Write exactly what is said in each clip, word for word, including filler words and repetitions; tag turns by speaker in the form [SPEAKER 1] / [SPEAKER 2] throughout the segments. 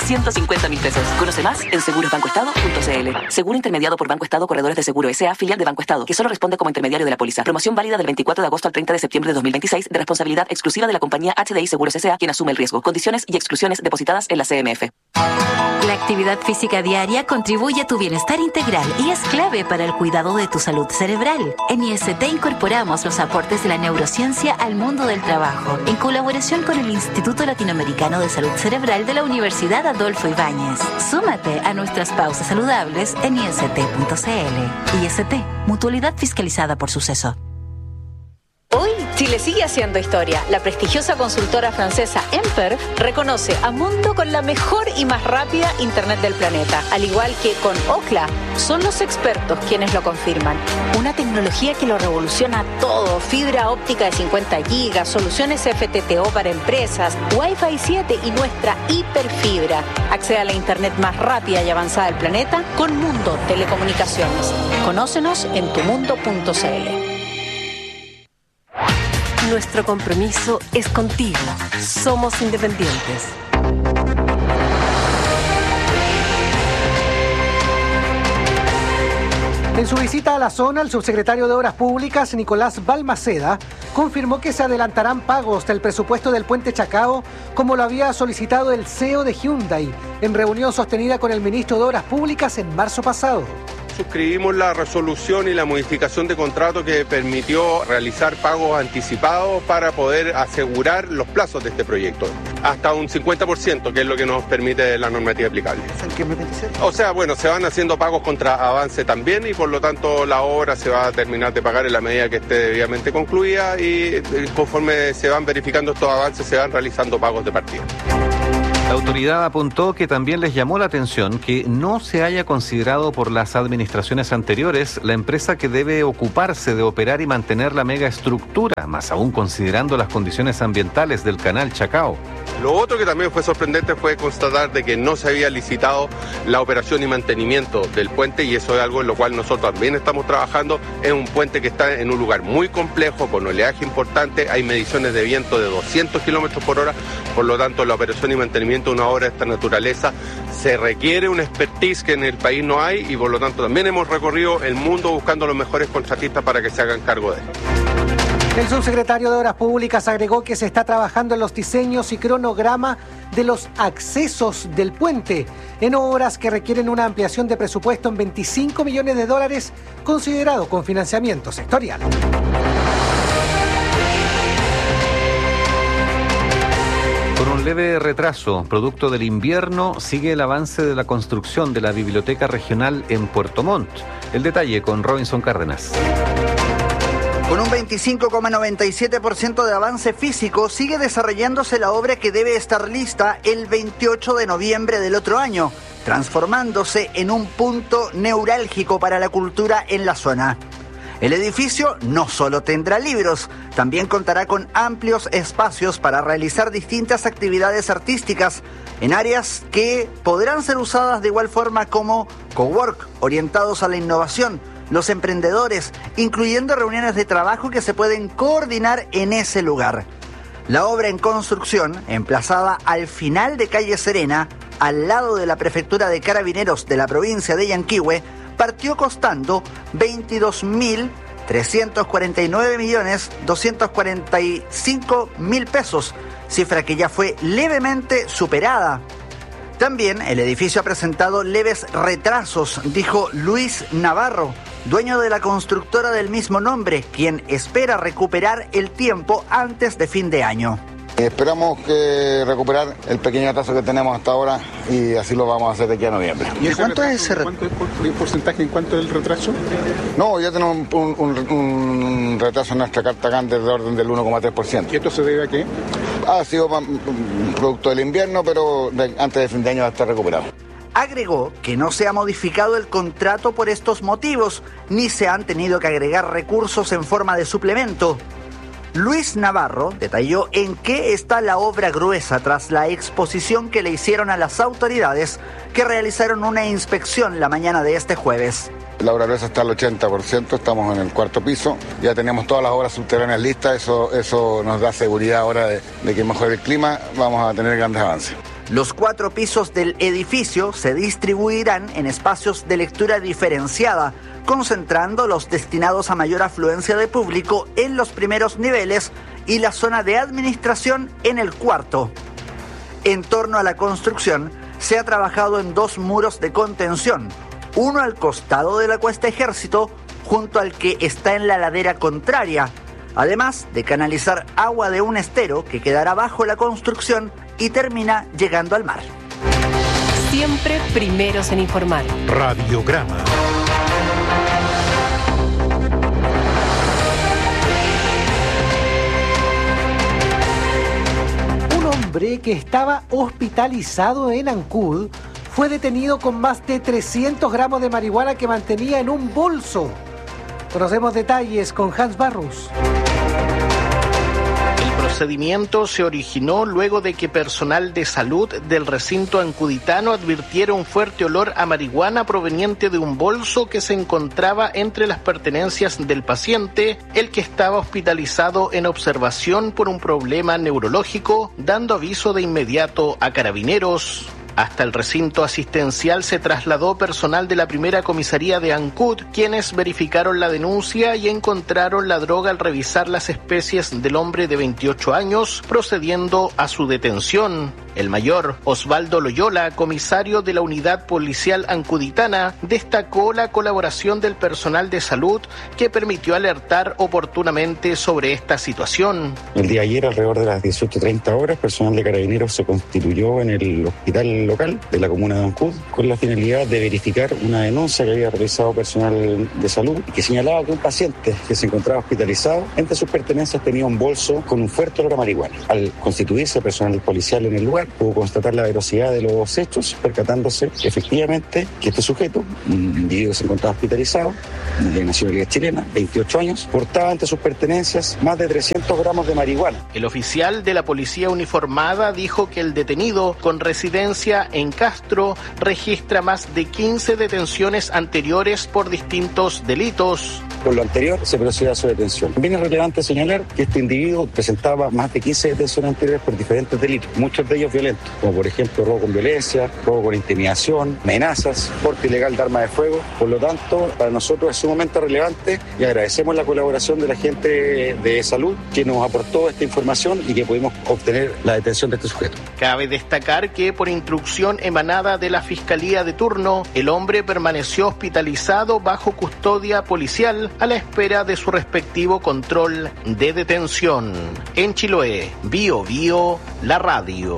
[SPEAKER 1] ciento cincuenta mil pesos. Conoce más en seguros banco estado punto c l. Seguro intermediado por Banco Estado Corredores de Seguro S A, filial de Banco Estado, que solo responde como intermediario de la póliza. Promoción válida del veinticuatro de agosto al treinta de septiembre de dos mil veintiséis, de responsabilidad exclusiva de la compañía H D I Seguros S A, quien asume el riesgo. Condiciones y exclusiones depositadas en la C M F.
[SPEAKER 2] La actividad física diaria contribuye a tu bienestar integral y es clave para el cuidado de tu salud cerebral. En I S T incorporamos los aportes de la neurociencia al mundo del trabajo, en colaboración con el Instituto Latinoamericano de Salud Cerebral de la Universidad Adolfo Ibáñez. Súmate a nuestras pausas saludables en i s t punto c l. I S T, Mutualidad Fiscalizada por Suceso.
[SPEAKER 3] Hoy, Chile sigue haciendo historia. La prestigiosa consultora francesa Emper reconoce a Mundo con la mejor y más rápida Internet del planeta. Al igual que con Ookla, son los expertos quienes lo confirman. Una tecnología que lo revoluciona todo. Fibra óptica de cincuenta gigas, soluciones F T T O para empresas, Wi-Fi siete y nuestra hiperfibra. Accede a la Internet más rápida y avanzada del planeta con Mundo Telecomunicaciones. Conócenos en tu mundo punto c l.
[SPEAKER 4] Nuestro compromiso es contigo. Somos independientes.
[SPEAKER 5] En su visita a la zona, el subsecretario de Obras Públicas, Nicolás Balmaceda, confirmó que se adelantarán pagos del presupuesto del puente Chacao, como lo había solicitado el C E O de Hyundai, en reunión sostenida con el ministro de Obras Públicas en marzo pasado.
[SPEAKER 6] Suscribimos la resolución y la modificación de contrato que permitió realizar pagos anticipados para poder asegurar los plazos de este proyecto. Hasta un cincuenta por ciento, que es lo que nos permite la normativa aplicable.
[SPEAKER 5] ¿En qué me dice?
[SPEAKER 6] O sea, bueno, se van haciendo pagos contra avance también y por lo tanto la obra se va a terminar de pagar en la medida que esté debidamente concluida y conforme se van verificando estos avances se van realizando pagos de partida.
[SPEAKER 7] La autoridad apuntó que también les llamó la atención que no se haya considerado por las administraciones anteriores la empresa que debe ocuparse de operar y mantener la megaestructura, más aún considerando las condiciones ambientales del canal Chacao.
[SPEAKER 6] Lo otro que también fue sorprendente fue constatar de que no se había licitado la operación y mantenimiento del puente, y eso es algo en lo cual nosotros también estamos trabajando. Es un puente que está en un lugar muy complejo, con oleaje importante, hay mediciones de viento de doscientos kilómetros por hora, por lo tanto la operación y mantenimiento de una obra de esta naturaleza se requiere una expertise que en el país no hay, y por lo tanto también hemos recorrido el mundo buscando los mejores contratistas para que se hagan cargo de él.
[SPEAKER 5] El subsecretario de Obras Públicas agregó que se está trabajando en los diseños y cronograma de los accesos del puente, en obras que requieren una ampliación de presupuesto en veinticinco millones de dólares, considerado con financiamiento sectorial.
[SPEAKER 7] Con un leve retraso, producto del invierno, sigue el avance de la construcción de la Biblioteca Regional en Puerto Montt. El detalle con Robinson Cárdenas.
[SPEAKER 8] Con un veinticinco coma noventa y siete por ciento de avance físico, sigue desarrollándose la obra que debe estar lista el veintiocho de noviembre del otro año, transformándose en un punto neurálgico para la cultura en la zona. El edificio no solo tendrá libros, también contará con amplios espacios para realizar distintas actividades artísticas en áreas que podrán ser usadas de igual forma como cowork, orientados a la innovación, los emprendedores, incluyendo reuniones de trabajo que se pueden coordinar en ese lugar. La obra en construcción, emplazada al final de calle Serena, al lado de la Prefectura de Carabineros de la provincia de Yanquihue, partió costando veintidós mil trescientos cuarenta y nueve millones doscientos cuarenta y cinco mil pesos, cifra que ya fue levemente superada. También el edificio ha presentado leves retrasos, dijo Luis Navarro, dueño de la constructora del mismo nombre, quien espera recuperar el tiempo antes de fin de año.
[SPEAKER 9] Esperamos que recuperar el pequeño atraso que tenemos hasta ahora y así lo vamos a hacer de aquí a noviembre.
[SPEAKER 10] ¿Y ese cuánto retraso, es ese retraso? ¿Cuánto es porcentaje en cuanto al retraso?
[SPEAKER 9] No, ya tenemos un, un, un retraso en nuestra carta grande de orden del uno coma tres por ciento.
[SPEAKER 10] ¿Y esto se debe a qué?
[SPEAKER 9] Ha sido producto del invierno, pero de, antes de fin de año va a estar recuperado.
[SPEAKER 8] Agregó que no se ha modificado el contrato por estos motivos, ni se han tenido que agregar recursos en forma de suplemento. Luis Navarro detalló en qué está la obra gruesa tras la exposición que le hicieron a las autoridades que realizaron una inspección la mañana de este jueves.
[SPEAKER 9] La obra gruesa está al ochenta por ciento, estamos en el cuarto piso, ya tenemos todas las obras subterráneas listas, eso, eso nos da seguridad ahora de, de que mejore el clima, vamos a tener grandes avances.
[SPEAKER 8] Los cuatro pisos del edificio se distribuirán en espacios de lectura diferenciada, concentrando los destinados a mayor afluencia de público en los primeros niveles y la zona de administración en el cuarto. En torno a la construcción, se ha trabajado en dos muros de contención, uno al costado de la Cuesta Ejército, junto al que está en la ladera contraria, además de canalizar agua de un estero que quedará bajo la construcción y termina llegando al mar.
[SPEAKER 4] Siempre primeros en informar.
[SPEAKER 11] Radiograma.
[SPEAKER 5] Un hombre que estaba hospitalizado en Ancud fue detenido con más de trescientos gramos de marihuana que mantenía en un bolso. Conocemos detalles con Hans Barrus.
[SPEAKER 12] El procedimiento se originó luego de que personal de salud del recinto ancuditano advirtiera un fuerte olor a marihuana proveniente de un bolso que se encontraba entre las pertenencias del paciente, el que estaba hospitalizado en observación por un problema neurológico, dando aviso de inmediato a carabineros. Hasta el recinto asistencial se trasladó personal de la primera comisaría de Ancud, quienes verificaron la denuncia y encontraron la droga al revisar las especies del hombre de veintiocho años, procediendo a su detención. El mayor Osvaldo Loyola, comisario de la unidad policial ancuditana, destacó la colaboración del personal de salud que permitió alertar oportunamente sobre esta situación.
[SPEAKER 13] El día de ayer, alrededor de las dieciocho treinta horas, personal de carabineros se constituyó en el hospital local de la comuna de Ancud con la finalidad de verificar una denuncia que había realizado personal de salud y que señalaba que un paciente que se encontraba hospitalizado, entre sus pertenencias tenía un bolso con un fuerte olor a marihuana. Al constituirse personal policial en el lugar, pudo constatar la veracidad de los hechos, percatándose efectivamente que este sujeto, un individuo que se encontraba hospitalizado, de nacionalidad chilena, veintiocho años, portaba entre sus pertenencias más de trescientos gramos de marihuana.
[SPEAKER 12] El oficial de la policía uniformada dijo que el detenido, con residencia en Castro, registra más de quince detenciones anteriores por distintos delitos.
[SPEAKER 13] Por lo anterior, se procedió a su detención. También es relevante señalar que este individuo presentaba más de quince detenciones anteriores por diferentes delitos, muchos de ellos violentos, como por ejemplo robo con violencia, robo con intimidación, amenazas, porte ilegal de arma de fuego. Por lo tanto, para nosotros es sumamente relevante y agradecemos la colaboración de la gente de salud que nos aportó esta información y que pudimos obtener la detención de este sujeto.
[SPEAKER 12] Cabe destacar que por instrucción emanada de la Fiscalía de turno, el hombre permaneció hospitalizado bajo custodia policial a la espera de su respectivo control de detención. En Chiloé, Bio Bio, la radio.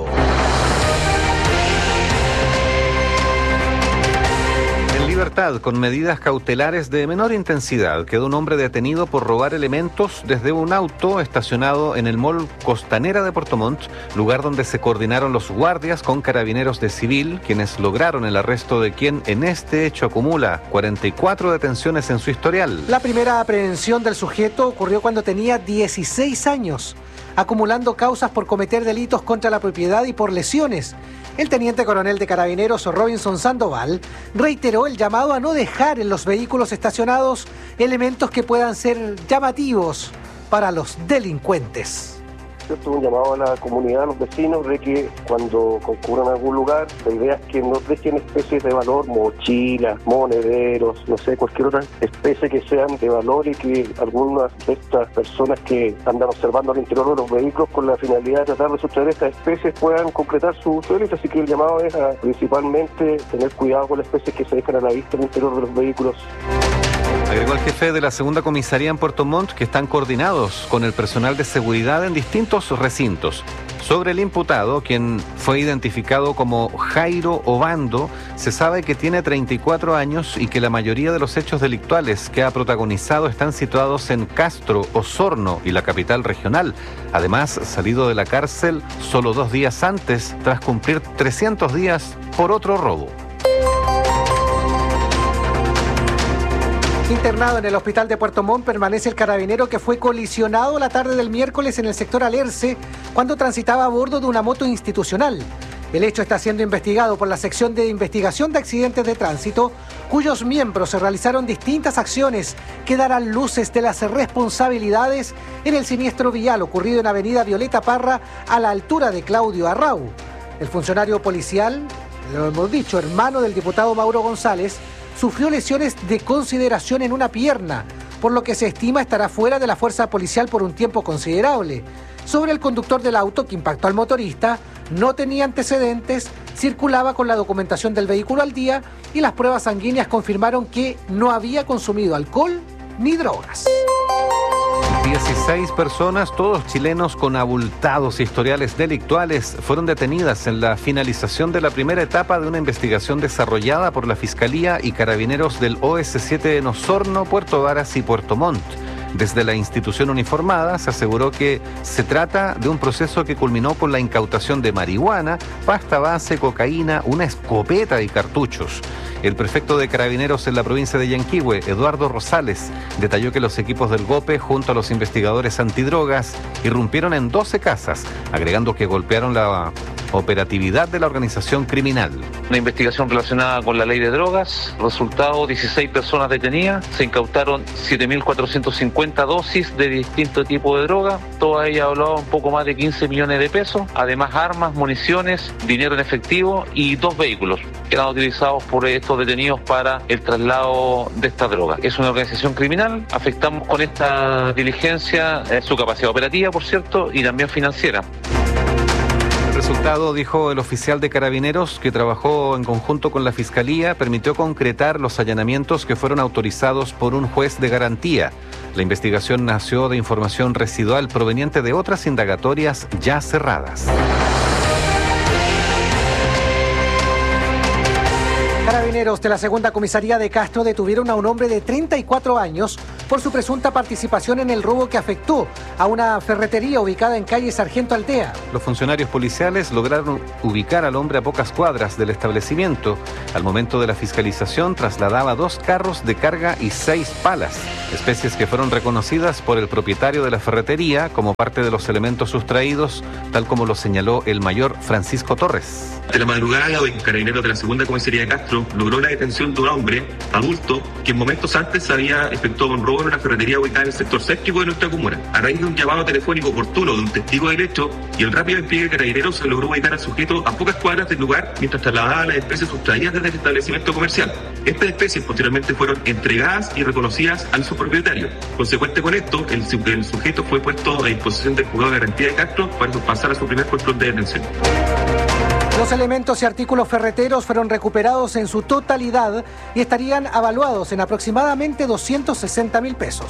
[SPEAKER 7] En libertad, con medidas cautelares de menor intensidad, quedó un hombre detenido por robar elementos desde un auto estacionado en el mall Costanera de Puerto Montt, lugar donde se coordinaron los guardias con carabineros de civil, quienes lograron el arresto de quien en este hecho acumula cuarenta y cuatro detenciones en su historial.
[SPEAKER 5] La primera aprehensión del sujeto ocurrió cuando tenía dieciséis años, acumulando causas por cometer delitos contra la propiedad y por lesiones. El teniente coronel de Carabineros, Robinson Sandoval, reiteró el llamado a no dejar en los vehículos estacionados elementos que puedan ser llamativos para los delincuentes.
[SPEAKER 14] ¿cierto? Un llamado a la comunidad, a los vecinos, de que cuando concurran a algún lugar, la idea es que no dejen especies de valor, mochilas, monederos, no sé, cualquier otra especie que sean de valor y que algunas de estas personas que andan observando al interior de los vehículos con la finalidad de tratar de sustraer estas especies puedan concretar su delito. Así que el llamado es a principalmente tener cuidado con las especies que se dejan a la vista en el interior de los vehículos.
[SPEAKER 7] Agregó el jefe de la segunda comisaría en Puerto Montt que están coordinados con el personal de seguridad en distintos recintos. Sobre el imputado, quien fue identificado como Jairo Obando, se sabe que tiene treinta y cuatro años y que la mayoría de los hechos delictuales que ha protagonizado están situados en Castro, Osorno y la capital regional. Además, salido de la cárcel solo dos días antes, tras cumplir trescientos días por otro robo.
[SPEAKER 5] Internado en el hospital de Puerto Montt permanece el carabinero que fue colisionado la tarde del miércoles en el sector Alerce cuando transitaba a bordo de una moto institucional. El hecho está siendo investigado por la sección de investigación de accidentes de tránsito, cuyos miembros se realizaron distintas acciones que darán luces de las responsabilidades en el siniestro vial ocurrido en avenida Violeta Parra a la altura de Claudio Arrau. El funcionario policial, lo hemos dicho, hermano del diputado Mauro González, sufrió lesiones de consideración en una pierna, por lo que se estima estará fuera de la fuerza policial por un tiempo considerable. Sobre el conductor del auto que impactó al motorista, no tenía antecedentes, circulaba con la documentación del vehículo al día y las pruebas sanguíneas confirmaron que no había consumido alcohol ni drogas.
[SPEAKER 7] dieciséis personas, todos chilenos con abultados historiales delictuales, fueron detenidas en la finalización de la primera etapa de una investigación desarrollada por la Fiscalía y Carabineros del O S siete en Osorno, Puerto Varas y Puerto Montt. Desde la institución uniformada se aseguró que se trata de un proceso que culminó con la incautación de marihuana, pasta base, cocaína, una escopeta y cartuchos. El prefecto de Carabineros en la provincia de Yanquihue, Eduardo Rosales, detalló que los equipos del GOPE, junto a los investigadores antidrogas, irrumpieron en doce casas, agregando que golpearon la operatividad de la organización criminal.
[SPEAKER 11] Una investigación relacionada con la ley de drogas, resultado dieciséis personas detenidas, se incautaron siete mil cuatrocientas cincuenta dosis de distintos tipos de droga, todas ellas hablaban un poco más de quince millones de pesos, además armas, municiones, dinero en efectivo y dos vehículos que eran utilizados por estos detenidos para el traslado de esta droga. Es una organización criminal, afectamos con esta diligencia eh, su capacidad operativa, por cierto, y también financiera.
[SPEAKER 7] El resultado, dijo el oficial de Carabineros, que trabajó en conjunto con la Fiscalía, permitió concretar los allanamientos que fueron autorizados por un juez de garantía. La investigación nació de información residual proveniente de otras indagatorias ya cerradas.
[SPEAKER 5] Carabineros de la segunda comisaría de Castro detuvieron a un hombre de treinta y cuatro años por su presunta participación en el robo que afectó a una ferretería ubicada en calle Sargento Aldea.
[SPEAKER 7] Los funcionarios policiales lograron ubicar al hombre a pocas cuadras del establecimiento. Al momento de la fiscalización trasladaba dos carros de carga y seis palas, especies que fueron reconocidas por el propietario de la ferretería como parte de los elementos sustraídos, tal como lo señaló el mayor Francisco Torres.
[SPEAKER 15] De la madrugada, hoy, Carabineros de la segunda comisaría de Castro logró la detención de un hombre adulto que en momentos antes había efectuado un robo en una ferretería ubicada en el sector séptico de nuestra comuna. A raíz de un llamado telefónico oportuno de un testigo del hecho y el rápido despliegue de Carabineros, se logró ubicar al sujeto a pocas cuadras del lugar mientras trasladaba las especies sustraídas desde el establecimiento comercial. Estas especies posteriormente fueron entregadas y reconocidas al subpropietario. Consecuente con esto, el, el sujeto fue puesto a disposición del juzgado de garantía de Castro para pasar a su primer control de detención.
[SPEAKER 5] Los elementos y artículos ferreteros fueron recuperados en su totalidad y estarían avaluados en aproximadamente doscientos sesenta mil pesos.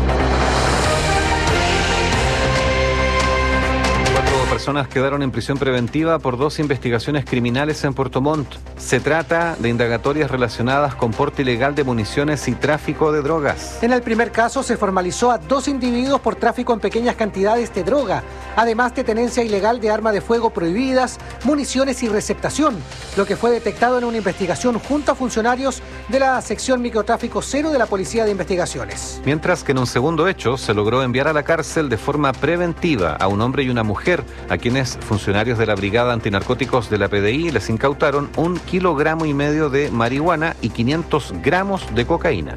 [SPEAKER 7] Personas quedaron en prisión preventiva por dos investigaciones criminales en Puerto Montt. Se trata de indagatorias relacionadas con porte ilegal de municiones y tráfico de drogas.
[SPEAKER 5] En el primer caso se formalizó a dos individuos por tráfico en pequeñas cantidades de droga, además de tenencia ilegal de armas de fuego prohibidas, municiones y receptación, lo que fue detectado en una investigación junto a funcionarios de la sección microtráfico cero de la Policía de Investigaciones.
[SPEAKER 7] Mientras que en un segundo hecho se logró enviar a la cárcel de forma preventiva a un hombre y una mujer, a quienes funcionarios de la Brigada Antinarcóticos de la P D I les incautaron un kilogramo y medio de marihuana y quinientos gramos de cocaína.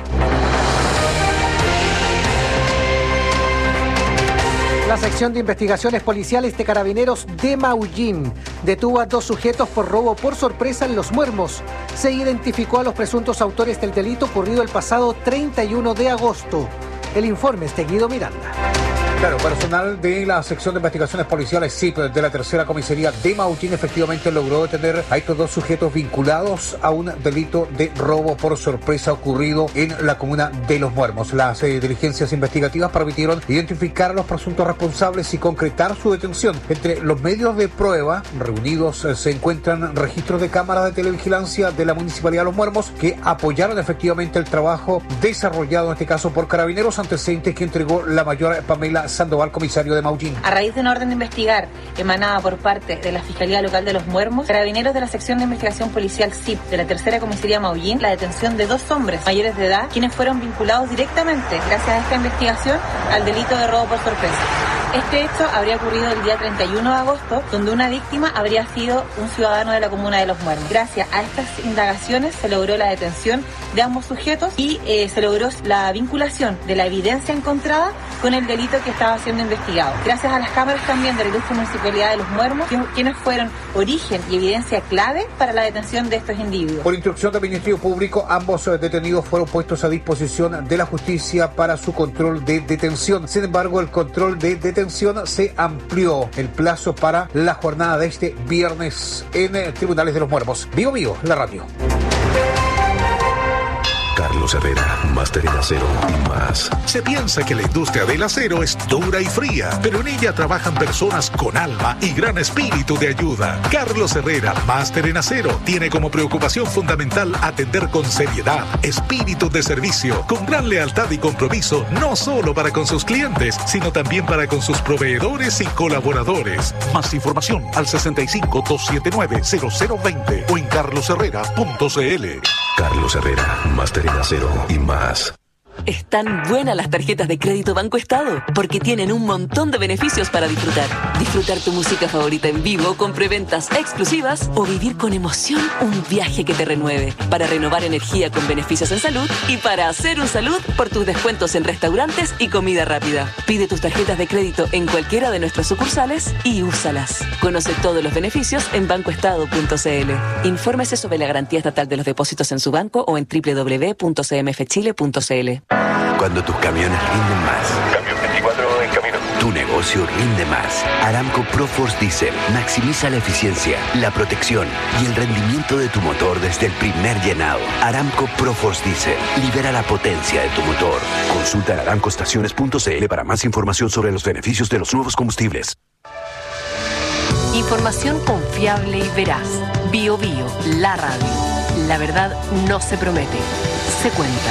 [SPEAKER 5] La sección de investigaciones policiales de Carabineros de Maullín detuvo a dos sujetos por robo por sorpresa en Los Muermos. Se identificó a los presuntos autores del delito ocurrido el pasado treinta y uno de agosto. El informe es de Guido Miranda.
[SPEAKER 16] Claro, personal de la sección de investigaciones policiales S I P de la tercera comisaría de Maullín efectivamente logró detener a estos dos sujetos vinculados a un delito de robo por sorpresa ocurrido en la comuna de Los Muermos. Las eh, diligencias investigativas permitieron identificar a los presuntos responsables y concretar su detención. Entre los medios de prueba reunidos eh, se encuentran registros de cámaras de televigilancia de la Municipalidad de Los Muermos que apoyaron efectivamente el trabajo desarrollado en este caso por Carabineros, antecedentes que entregó la mayor Pamela Sandoval, comisario de Maullín.
[SPEAKER 17] A raíz de una orden de investigar emanada por parte de la Fiscalía Local de Los Muermos, Carabineros de la sección de investigación policial S I P de la tercera comisaría Maullín, la detención de dos hombres mayores de edad, quienes fueron vinculados directamente, gracias a esta investigación, al delito de robo por sorpresa. Este hecho habría ocurrido el día treinta y uno de agosto, donde una víctima habría sido un ciudadano de la comuna de Los Muermos. Gracias a estas indagaciones se logró la detención de ambos sujetos y eh, se logró la vinculación de la evidencia encontrada con el delito que estaba siendo investigado. Gracias a las cámaras también de la Ilustre Municipalidad de Los Muermos, quienes fueron origen y evidencia clave para la detención de estos individuos.
[SPEAKER 16] Por instrucción del Ministerio Público, ambos detenidos fueron puestos a disposición de la justicia para su control de detención. Sin embargo, el control de detención se amplió el plazo para la jornada de este viernes en eh, Tribunales de Los Muermos. Vivo Vivo, la radio.
[SPEAKER 18] Carlos Herrera, máster en acero y más.
[SPEAKER 19] Se piensa que la industria del acero es dura y fría, pero en ella trabajan personas con alma y gran espíritu de ayuda. Carlos Herrera, máster en acero, tiene como preocupación fundamental atender con seriedad, espíritu de servicio, con gran lealtad y compromiso, no solo para con sus clientes, sino también para con sus proveedores y colaboradores. Más información al sesenta y cinco, doscientos setenta y nueve, cero cero veinte o en carlos herrera punto c l.
[SPEAKER 18] Carlos Herrera, máster en acero y más.
[SPEAKER 1] Están buenas las tarjetas de crédito Banco Estado, porque tienen un montón de beneficios para disfrutar. Disfrutar tu música favorita en vivo con preventas exclusivas o vivir con emoción un viaje que te renueve. Para renovar energía con beneficios en salud y para hacer un salud por tus descuentos en restaurantes y comida rápida. Pide tus tarjetas de crédito en cualquiera de nuestras sucursales y úsalas. Conoce todos los beneficios en banco estado punto c l. Infórmese sobre la garantía estatal de los depósitos en su banco o en doble u doble u doble u punto c m f chile punto c l.
[SPEAKER 20] Cuando tus camiones rinden más.
[SPEAKER 15] Camión veinticuatro en camino.
[SPEAKER 20] Tu negocio rinde más. Aramco ProForce Diesel maximiza la eficiencia, la protección y el rendimiento de tu motor desde el primer llenado. Aramco ProForce Diesel libera la potencia de tu motor. Consulta aramco estaciones punto c l para más información sobre los beneficios de los nuevos combustibles.
[SPEAKER 4] Información confiable y veraz. Bio Bio, la radio. La verdad no se promete, se cuenta.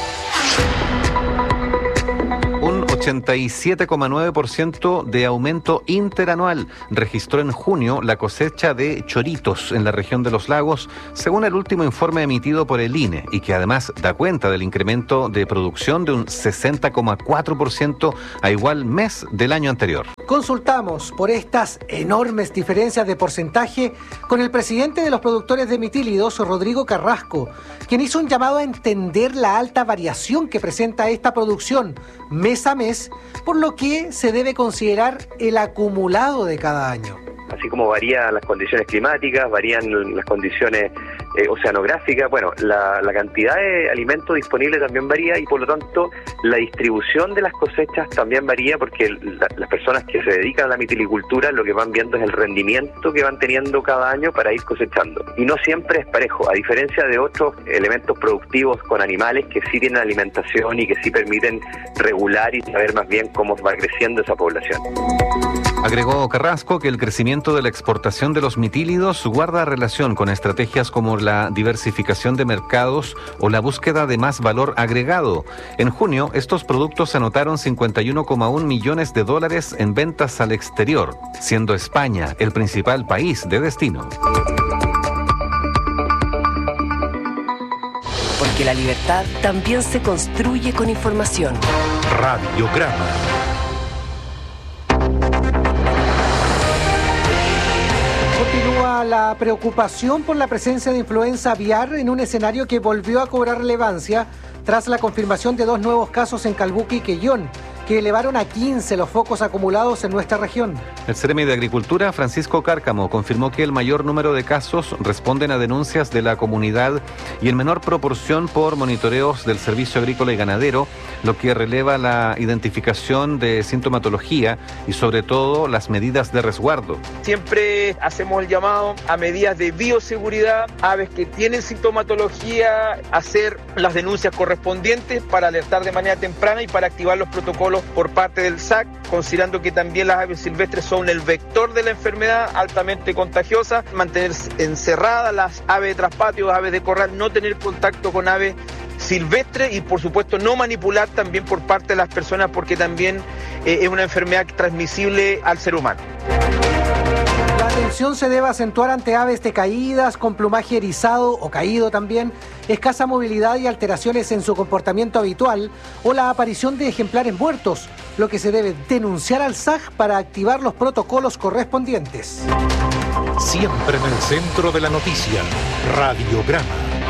[SPEAKER 7] Un ochenta y siete coma nueve por ciento de aumento interanual registró en junio la cosecha de choritos en la región de los lagos, según el último informe emitido por el I N E, y que además da cuenta del incremento de producción de un sesenta coma cuatro por ciento a igual mes del año anterior.
[SPEAKER 5] Consultamos por estas enormes diferencias de porcentaje con el presidente de los productores de mitílidos, Rodrigo Carrasco, quien hizo un llamado a entender la alta variación que presenta esta producción mes a mes, por lo que se debe considerar el acumulado de cada año.
[SPEAKER 14] Así como varían las condiciones climáticas, varían las condiciones eh, oceanográficas, bueno, la, la cantidad de alimento disponible también varía y por lo tanto la distribución de las cosechas también varía porque la, las personas que se dedican a la mitilicultura lo que van viendo es el rendimiento que van teniendo cada año para ir cosechando. Y no siempre es parejo, a diferencia de otros elementos productivos con animales que sí tienen alimentación y que sí permiten regular y saber más bien cómo va creciendo esa población.
[SPEAKER 7] Agregó Carrasco que el crecimiento de la exportación de los mitílidos guarda relación con estrategias como la diversificación de mercados o la búsqueda de más valor agregado. En junio, estos productos anotaron cincuenta y uno coma uno millones de dólares en ventas al exterior, siendo España el principal país de destino.
[SPEAKER 4] Porque la libertad también se construye con información.
[SPEAKER 19] Radiograma.
[SPEAKER 5] Continúa la preocupación por la presencia de influenza aviar en un escenario que volvió a cobrar relevancia tras la confirmación de dos nuevos casos en Calbuco y Quellón, que elevaron a quince los focos acumulados en nuestra región.
[SPEAKER 7] El Seremi de Agricultura, Francisco Cárcamo, confirmó que el mayor número de casos responden a denuncias de la comunidad y en menor proporción por monitoreos del Servicio Agrícola y Ganadero, lo que releva la identificación de sintomatología y sobre todo las medidas de resguardo.
[SPEAKER 21] Siempre hacemos el llamado a medidas de bioseguridad, aves que tienen sintomatología, hacer las denuncias correspondientes para alertar de manera temprana y para activar los protocolos por parte del S A C, considerando que también las aves silvestres son el vector de la enfermedad altamente contagiosa, mantener encerradas las aves de traspatio, aves de corral, no tener contacto con aves silvestres y por supuesto no manipular también por parte de las personas porque también eh, es una enfermedad transmisible al ser humano.
[SPEAKER 5] La atención se debe acentuar ante aves decaídas, con plumaje erizado o caído también, escasa movilidad y alteraciones en su comportamiento habitual o la aparición de ejemplares muertos, lo que se debe denunciar al S A G para activar los protocolos correspondientes.
[SPEAKER 19] Siempre en el centro de la noticia, Radiograma.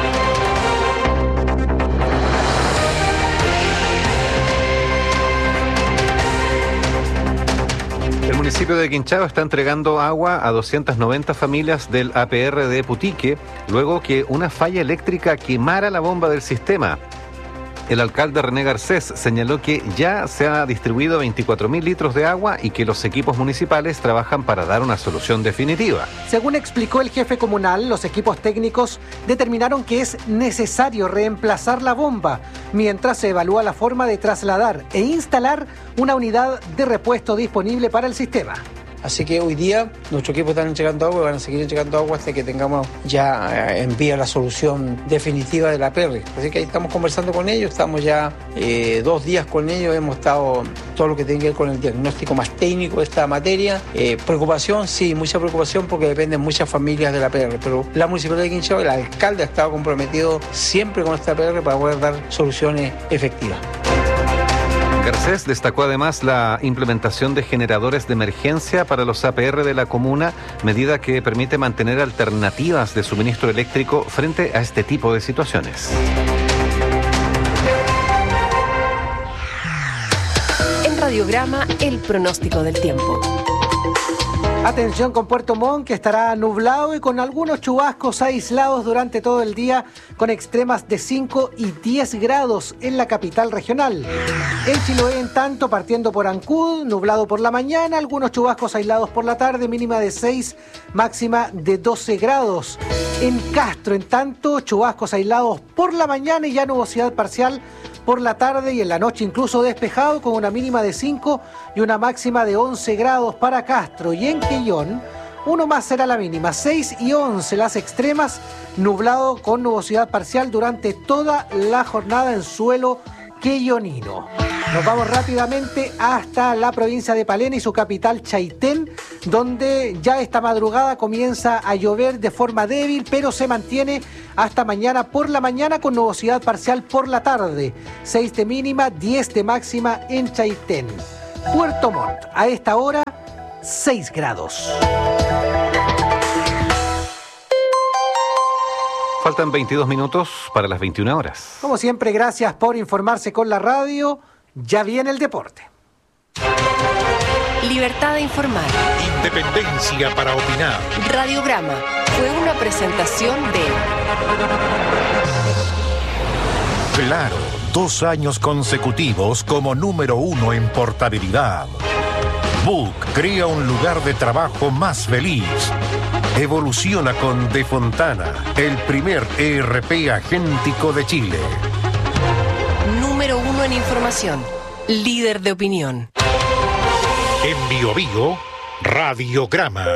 [SPEAKER 7] El municipio de Quinchao está entregando agua a doscientas noventa familias del A P R de Putique, luego que una falla eléctrica quemara la bomba del sistema. El alcalde René Garcés señaló que ya se ha distribuido veinticuatro mil litros de agua y que los equipos municipales trabajan para dar una solución definitiva.
[SPEAKER 5] Según explicó el jefe comunal, los equipos técnicos determinaron que es necesario reemplazar la bomba, mientras se evalúa la forma de trasladar e instalar una unidad de repuesto disponible para el sistema.
[SPEAKER 2] Así que hoy día nuestro equipo está entregando agua y van a seguir entregando agua hasta que tengamos ya en vía la solución definitiva de la P R. Así que ahí estamos conversando con ellos, estamos ya eh, dos días con ellos, hemos estado todo lo que tiene que ver con el diagnóstico más técnico de esta materia. Eh, preocupación, sí, mucha preocupación porque dependen muchas familias de la P R, pero la Municipalidad de Quinchao, el alcalde ha estado comprometido siempre con esta P R para poder dar soluciones efectivas.
[SPEAKER 7] Garcés destacó además la implementación de generadores de emergencia para los A P R de la comuna, medida que permite mantener alternativas de suministro eléctrico frente a este tipo de situaciones.
[SPEAKER 4] En Radiograma, el pronóstico del tiempo.
[SPEAKER 5] Atención con Puerto Montt, que estará nublado y con algunos chubascos aislados durante todo el día, con extremas de cinco y diez grados en la capital regional. En Chiloé, en tanto, partiendo por Ancud, nublado por la mañana, algunos chubascos aislados por la tarde, mínima de seis, máxima de doce grados. En Castro, en tanto, chubascos aislados por la mañana y ya nubosidad parcial por la tarde y en la noche incluso despejado con una mínima de cinco y una máxima de once grados para Castro. Y en Quellón, uno más será la mínima, seis y once las extremas, nublado con nubosidad parcial durante toda la jornada en suelo quellonino. Nos vamos rápidamente hasta la provincia de Palena y su capital Chaitén, donde ya esta madrugada comienza a llover de forma débil, pero se mantiene hasta mañana por la mañana con nubosidad parcial por la tarde. seis de mínima, diez de máxima en Chaitén. Puerto Montt, a esta hora, seis grados.
[SPEAKER 7] Faltan veintidós minutos para las veintiuna horas.
[SPEAKER 5] Como siempre, gracias por informarse con la radio. Ya viene el deporte.
[SPEAKER 4] Libertad de informar.
[SPEAKER 19] Independencia para opinar.
[SPEAKER 4] Radiograma fue una presentación de...
[SPEAKER 19] Claro, dos años consecutivos como número uno en portabilidad. Book crea un lugar de trabajo más feliz. Evoluciona con De Fontana, el primer E R P agéntico de Chile.
[SPEAKER 4] Número uno en información, líder de opinión.
[SPEAKER 19] En Bio Bio, Radiograma.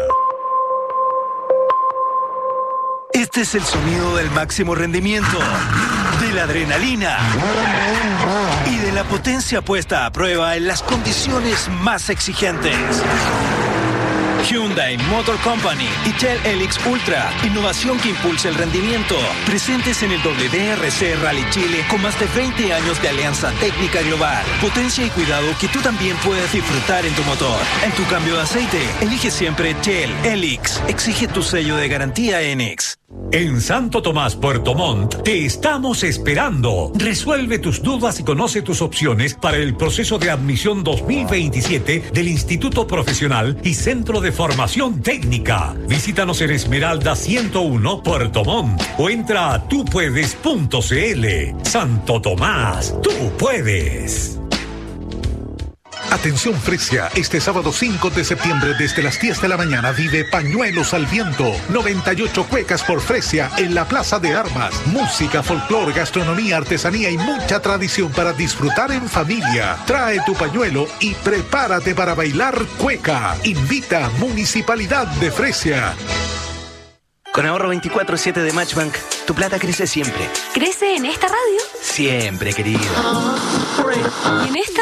[SPEAKER 22] Este es el sonido del máximo rendimiento, de la adrenalina y de la potencia puesta a prueba en las condiciones más exigentes. Hyundai Motor Company y Shell Helix Ultra, innovación que impulsa el rendimiento. Presentes en el W D R C Rally Chile con más de veinte años de alianza técnica global. Potencia y cuidado que tú también puedes disfrutar en tu motor. En tu cambio de aceite, elige siempre Shell Helix. Exige tu sello de garantía Enix.
[SPEAKER 23] En Santo Tomás, Puerto Montt, te estamos esperando. Resuelve tus dudas y conoce tus opciones para el proceso de admisión dos mil veintisiete del Instituto Profesional y Centro de Formación Técnica. Visítanos en Esmeralda ciento uno, Puerto Montt, o entra a tú puedes punto c l. Santo Tomás, tú puedes.
[SPEAKER 19] Atención Fresia, este sábado cinco de septiembre desde las diez de la mañana vive Pañuelos al Viento, noventa y ocho cuecas por Fresia en la Plaza de Armas. Música, folclor, gastronomía, artesanía y mucha tradición para disfrutar en familia. Trae tu pañuelo y prepárate para bailar cueca. Invita Municipalidad de Fresia.
[SPEAKER 22] Con ahorro veinticuatro siete de Matchbank, tu plata crece siempre.
[SPEAKER 4] ¿Crece en esta radio?
[SPEAKER 22] Siempre, querido.
[SPEAKER 4] ¿Y en esta?